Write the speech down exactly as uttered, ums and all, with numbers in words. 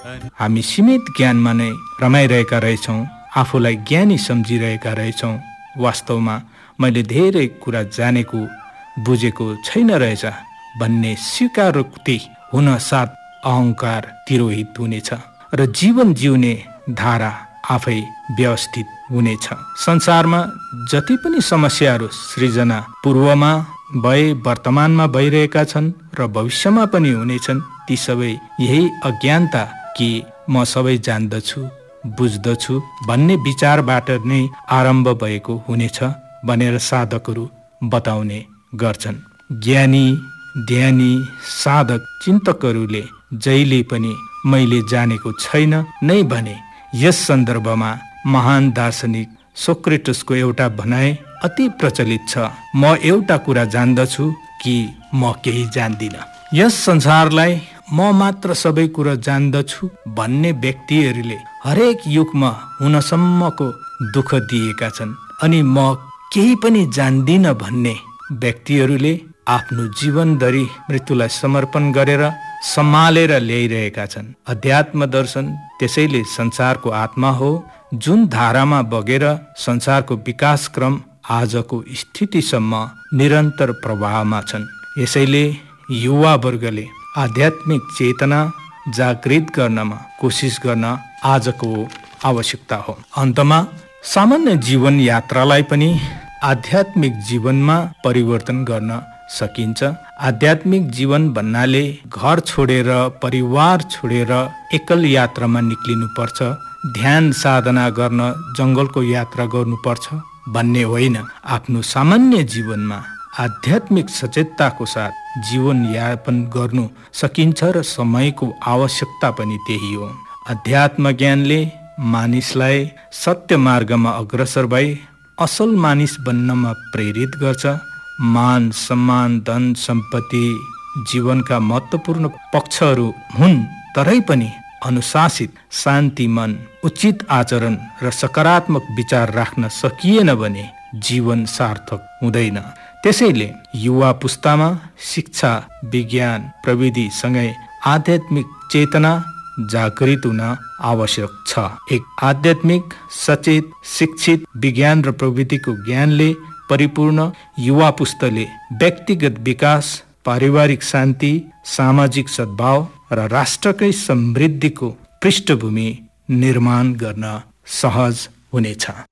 हामी सीमित ज्ञानमा नै रमाइरहेका रहेछौँ, आफूलाई ज्ञानी सम्झिरहेका रहेछौँ। वास्तवमा मैले धेरै कुरा जानेको बुझेको छैन रहेछ भन्ने स्वीकारोक्ति हुन साथ अहङ्कार तिरोहित हुनेछ र जीवन जिउने धारा आफै व्यवस्थित हुनेछ। संसारमा जति पनि समस्याहरू सृजना पूर्वमा भए, वर्तमानमा भइरहेका छन् र भविष्यमा पनि हुनेछन्, ती सबै यही अज्ञानता कि म सबै जान्दछु, बुझ्दछु भन्ने विचारबाट नै आरम्भ भएको हुनेछ भनेर साधकहरू बताउने गर्छन्। ज्ञानी, ध्यानी, साधक, चिन्तकहरूले जहिले पनि मैले जानेको छैन नै भने। यस सन्दर्भमा महान दार्शनिक सोक्रेटसको एउटा भनाइ अति प्रचलित छ, म एउटा कुरा जान्दछु कि म केही जान्दिन। यस संसारलाई म मात्र सबै कुरा जान्दछु भन्ने व्यक्तिहरूले हरेक युगमा हुनसम्मको दुःख दिएका छन्, अनि म केही पनि जान्दिन भन्ने व्यक्तिहरूले आफ्नो जीवनभरि मृत्युलाई समर्पण गरेर सम्हालेर ल्याइरहेका छन्। अध्यात्म दर्शन त्यसैले संसारको आत्मा हो, जुन धारामा बगेर संसारको विकास क्रम आजको स्थितिसम्म निरन्तर प्रवाहमा छन्। यसैले युवा वर्गले आध्यात्मिक चेतना जागृत गर्नमा कोसिस गर्न आजको आवश्यकता हो। अन्तमा सामान्य जीवन यात्रालाई पनि आध्यात्मिक जीवनमा परिवर्तन गर्न सकिन्छ। आध्यात्मिक जीवन भन्नाले घर छोडेर, परिवार छोडेर एकल यात्रामा निक्लिनु पर्छ, ध्यान साधना गर्न जङ्गलको यात्रा गर्नुपर्छ भन्ने होइन। आफ्नो सामान्य जीवनमा आध्यात्मिक सचेतताको साथ जीवन यापन गर्नु सकिन्छ र समयको आवश्यकता पनि त्यही हो। अध्यात्म ज्ञानले मानिसलाई सत्य मार्गमा अग्रसर भई असल मानिस बन्नमा प्रेरित गर्छ। मान, सम्मान, धन, सम्पत्ति जीवनका महत्त्वपूर्ण पक्षहरू हुन्, तरै पनि अनुशासित, शान्ति मन, उचित आचरण र सकारात्मक विचार राख्न सकिएन भने जीवन सार्थक हुँदैन। त्यसैले युवा पुस्तामा शिक्षा, विज्ञान, प्रविधि सँगै आध्यात्मिक चेतना जागृत हुन आवश्यक छ। एक आध्यात्मिक, सचेत, शिक्षित, विज्ञान र प्रविधिको ज्ञानले परिपूर्ण युवा पुस्ताले व्यक्तिगत विकास, पारिवारिक शान्ति, सामाजिक सद्भाव र राष्ट्रकै समृद्धिको पृष्ठभूमि निर्माण गर्न सहज हुनेछ।